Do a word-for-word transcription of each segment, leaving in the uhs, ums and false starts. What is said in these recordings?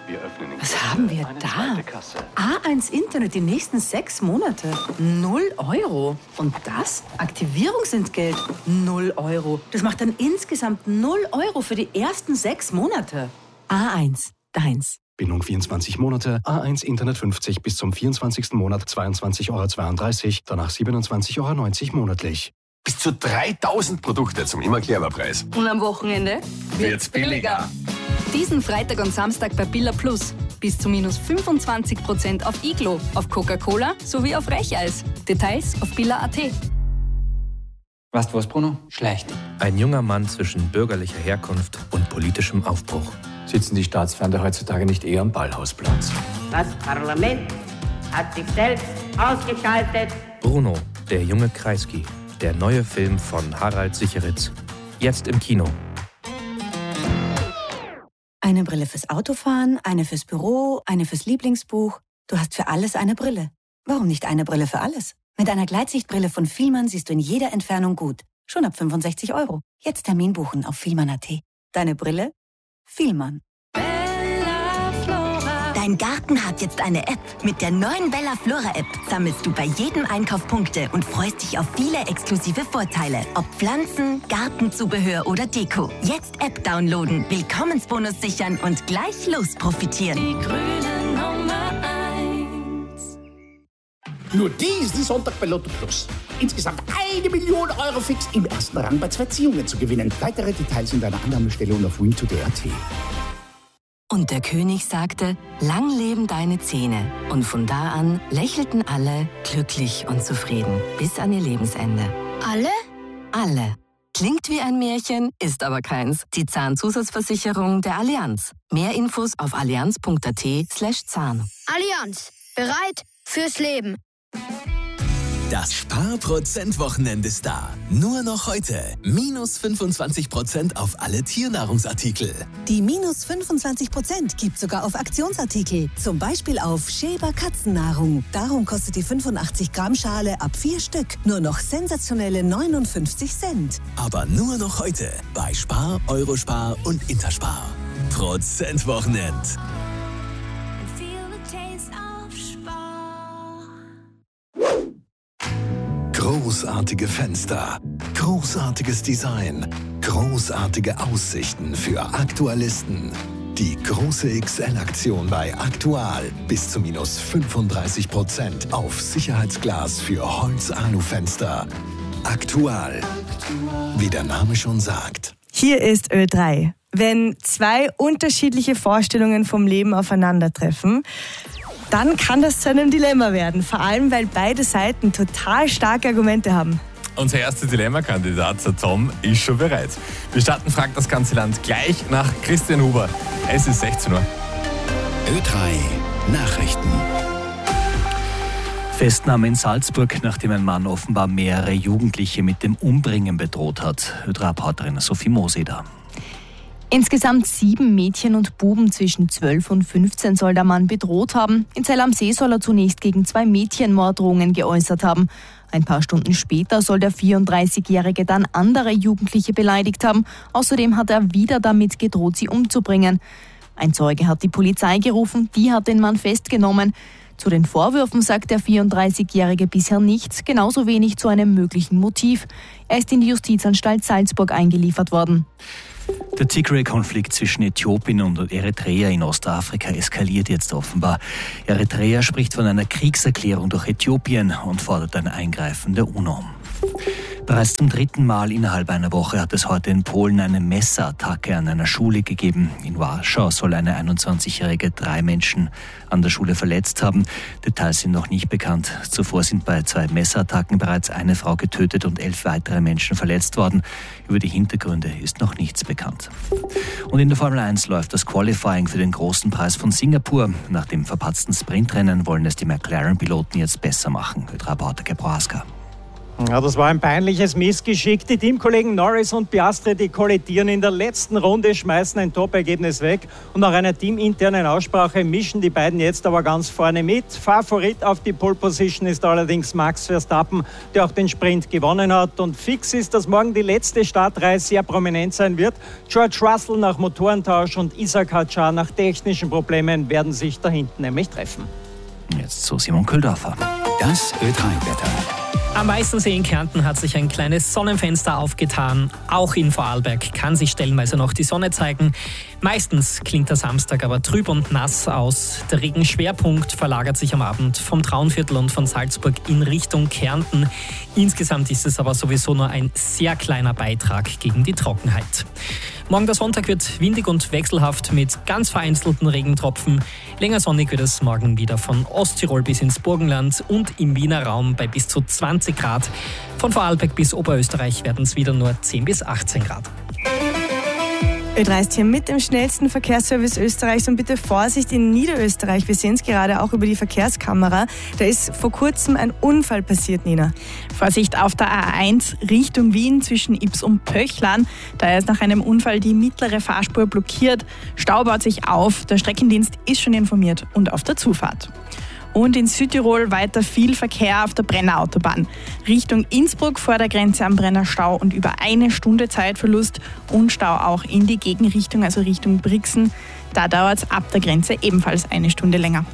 Wir öffnen in Was haben wir da? A eins Internet die nächsten sechs Monate. Null Euro. Und das? Aktivierungsentgelt. Null Euro. Das macht dann insgesamt null Euro für die ersten sechs Monate. A eins. Deins. Bindung vierundzwanzig Monate, A eins Internet fünfzig bis zum vierundzwanzigsten Monat zweiundzwanzig Euro zweiunddreißig, danach siebenundzwanzig Euro neunzig monatlich. Bis zu dreitausend Produkte zum immer Preis. Und am Wochenende wird's billiger. Diesen Freitag und Samstag bei Billa Plus. Bis zu minus fünfundzwanzig Prozent auf Iglo, auf Coca-Cola sowie auf Recheis. Details auf billa punkt at. Weißt du was, Bruno? Schlecht. Ein junger Mann zwischen bürgerlicher Herkunft und politischem Aufbruch. Sitzen die Staatsfeinde heutzutage nicht eher am Ballhausplatz? Das Parlament hat sich selbst ausgeschaltet. Bruno, der junge Kreisky. Der neue Film von Harald Sicheritz. Jetzt im Kino. Eine Brille fürs Autofahren, eine fürs Büro, eine fürs Lieblingsbuch. Du hast für alles eine Brille. Warum nicht eine Brille für alles? Mit einer Gleitsichtbrille von Fielmann siehst du in jeder Entfernung gut. Schon ab fünfundsechzig Euro. Jetzt Termin buchen auf fielmann punkt at. Deine Brille? Fielmann. Dein Garten hat jetzt eine App. Mit der neuen Bella Flora App sammelst du bei jedem Einkauf Punkte und freust dich auf viele exklusive Vorteile. Ob Pflanzen, Gartenzubehör oder Deko. Jetzt App downloaden, Willkommensbonus sichern und gleich los profitieren. Die grüne Nummer eins. Nur diesen Sonntag bei Lotto Plus. Insgesamt eine Million Euro fix im ersten Rang bei zwei Ziehungen zu gewinnen. Weitere Details in deiner Annahmestelle und auf win to day punkt at. Und der König sagte, lang leben deine Zähne. Und von da an lächelten alle glücklich und zufrieden bis an ihr Lebensende. Alle? Alle. Klingt wie ein Märchen, ist aber keins. Die Zahnzusatzversicherung der Allianz. Mehr Infos auf allianz punkt at slash Zahn. Allianz. Bereit fürs Leben. Das Sparprozent-Wochenende ist da. Nur noch heute. Minus fünfundzwanzig Prozent auf alle Tiernahrungsartikel. Die minus fünfundzwanzig Prozent gibt sogar auf Aktionsartikel. Zum Beispiel auf Schäber Katzennahrung. Darum kostet die fünfundachtzig Gramm Schale ab vier Stück nur noch sensationelle neunundfünfzig Cent. Aber nur noch heute bei Spar, Eurospar und Interspar. Prozent-Wochenend. Großartige Fenster, großartiges Design, großartige Aussichten für Aktualisten. Die große X L-Aktion bei Aktual. Bis zu minus fünfunddreißig Prozent auf Sicherheitsglas für Holz-Alu-Fenster. Aktual. Wie der Name schon sagt. Hier ist Ö drei. Wenn zwei unterschiedliche Vorstellungen vom Leben aufeinandertreffen, dann kann das zu einem Dilemma werden. Vor allem, weil beide Seiten total starke Argumente haben. Unser erster Dilemma-Kandidat, der Tom, ist schon bereit. Wir starten Fragt das ganze Land gleich nach Christian Huber. Es ist sechzehn Uhr. Ö drei Nachrichten. Festnahme in Salzburg, nachdem ein Mann offenbar mehrere Jugendliche mit dem Umbringen bedroht hat. Ö drei-Reporterin Sophie Moseder. Insgesamt sieben Mädchen und Buben zwischen zwölf und fünfzehn soll der Mann bedroht haben. In Zell am See soll er zunächst gegen zwei Mädchen Morddrohungen geäußert haben. Ein paar Stunden später soll der vierunddreißigjährige dann andere Jugendliche beleidigt haben. Außerdem hat er wieder damit gedroht, sie umzubringen. Ein Zeuge hat die Polizei gerufen, die hat den Mann festgenommen. Zu den Vorwürfen sagt der vierunddreißigjährige bisher nichts, genauso wenig zu einem möglichen Motiv. Er ist in die Justizanstalt Salzburg eingeliefert worden. Der Tigray-Konflikt zwischen Äthiopien und Eritrea in Ostafrika eskaliert jetzt offenbar. Eritrea spricht von einer Kriegserklärung durch Äthiopien und fordert ein Eingreifen der UNO. Bereits zum dritten Mal innerhalb einer Woche hat es heute in Polen eine Messerattacke an einer Schule gegeben. In Warschau soll eine einundzwanzigjährige drei Menschen an der Schule verletzt haben. Details sind noch nicht bekannt. Zuvor sind bei zwei Messerattacken bereits eine Frau getötet und elf weitere Menschen verletzt worden. Über die Hintergründe ist noch nichts bekannt. Und in der Formel eins läuft das Qualifying für den großen Preis von Singapur. Nach dem verpatzten Sprintrennen wollen es die McLaren-Piloten jetzt besser machen. Reporter Gebrauska. Ja, das war ein peinliches Missgeschick. Die Teamkollegen Norris und Piastri, die kollidieren in der letzten Runde, schmeißen ein Top-Ergebnis weg. Und nach einer teaminternen Aussprache mischen die beiden jetzt aber ganz vorne mit. Favorit auf die Pole-Position ist allerdings Max Verstappen, der auch den Sprint gewonnen hat. Und fix ist, dass morgen die letzte Startreihe sehr prominent sein wird. George Russell nach Motorentausch und Isaac Hadjar nach technischen Problemen werden sich da hinten nämlich treffen. Jetzt zu Simon Köldorfer. Das Ö drei Wetter. Am Weißensee in Kärnten hat sich ein kleines Sonnenfenster aufgetan. Auch in Vorarlberg kann sich stellenweise noch die Sonne zeigen. Meistens klingt der Samstag aber trüb und nass aus. Der Regenschwerpunkt verlagert sich am Abend vom Traunviertel und von Salzburg in Richtung Kärnten. Insgesamt ist es aber sowieso nur ein sehr kleiner Beitrag gegen die Trockenheit. Morgen der Sonntag wird windig und wechselhaft mit ganz vereinzelten Regentropfen. Länger sonnig wird es morgen wieder von Osttirol bis ins Burgenland und im Wiener Raum bei bis zu zwanzig Grad. Von Vorarlberg bis Oberösterreich werden es wieder nur zehn bis achtzehn Grad. Ö drei ist hier mit dem schnellsten Verkehrsservice Österreichs und bitte Vorsicht in Niederösterreich. Wir sehen es gerade auch über die Verkehrskamera. Da ist vor kurzem ein Unfall passiert, Nina. Vorsicht auf der A eins Richtung Wien zwischen Ips und Pöchlern. Da ist nach einem Unfall die mittlere Fahrspur blockiert. Stau baut sich auf. Der Streckendienst ist schon informiert und auf der Zufahrt. Und in Südtirol weiter viel Verkehr auf der Brennerautobahn. Richtung Innsbruck vor der Grenze am Brennerstau und über eine Stunde Zeitverlust und Stau auch in die Gegenrichtung, also Richtung Brixen. Da dauert es ab der Grenze ebenfalls eine Stunde länger.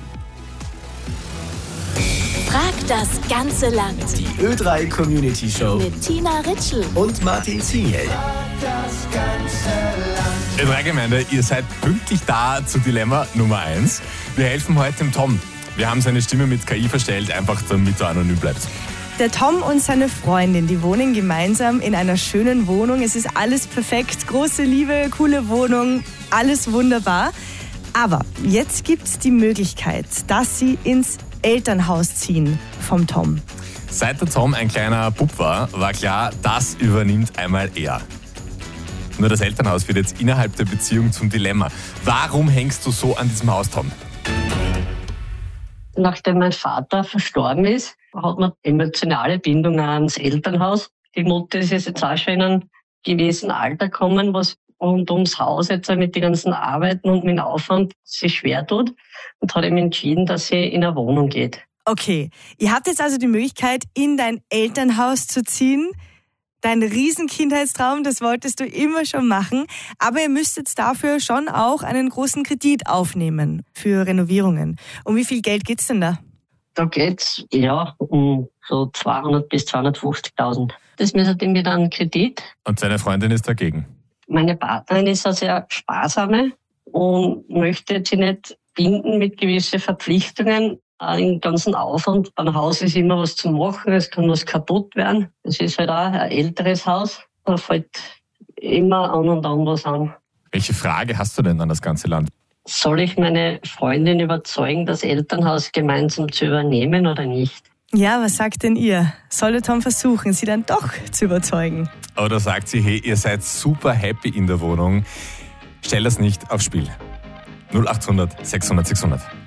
Frag das ganze Land. Die Ö drei Community Show Mit Tina Ritschl und Martin Ziniel. Ö drei Gemeinde, ihr seid pünktlich da zu Dilemma Nummer eins. Wir helfen heute dem Tom. Wir haben seine Stimme mit K I verstellt, einfach damit er anonym bleibt. Der Tom und seine Freundin, die wohnen gemeinsam in einer schönen Wohnung. Es ist alles perfekt, große Liebe, coole Wohnung, alles wunderbar. Aber jetzt gibt es die Möglichkeit, dass sie ins Elternhaus ziehen vom Tom. Seit der Tom ein kleiner Bub war, war klar, das übernimmt einmal er. Nur das Elternhaus wird jetzt innerhalb der Beziehung zum Dilemma. Warum hängst du so an diesem Haus, Tom? Nachdem mein Vater verstorben ist, hat man emotionale Bindung ans Elternhaus. Die Mutter ist jetzt auch schon in ein gewissen Alter gekommen, was rund ums Haus jetzt mit den ganzen Arbeiten und mit dem Aufwand sich schwer tut und hat eben entschieden, dass sie in eine Wohnung geht. Okay, ihr habt jetzt also die Möglichkeit, in dein Elternhaus zu ziehen. Dein Riesenkindheitstraum, das wolltest du immer schon machen. Aber ihr müsst jetzt dafür schon auch einen großen Kredit aufnehmen für Renovierungen. Um wie viel Geld geht's denn da? Da geht's ja um so zweihundert bis zweihundertfünfzigtausend. Das müsst ihr mir dann einen Kredit. Und seine Freundin ist dagegen? Meine Partnerin ist eine sehr sparsame und möchte sich nicht binden mit gewissen Verpflichtungen. Den ganzen Aufwand. Beim Haus ist immer was zu machen, es kann was kaputt werden. Es ist halt auch ein älteres Haus. Da fällt immer an und an was an. Welche Frage hast du denn an das ganze Land? Soll ich meine Freundin überzeugen, das Elternhaus gemeinsam zu übernehmen oder nicht? Ja, was sagt denn ihr? Soll der Tom versuchen, sie dann doch zu überzeugen? Oder sagt sie, hey, ihr seid super happy in der Wohnung. Stell das nicht aufs Spiel. null achthundert sechshundert sechshundert.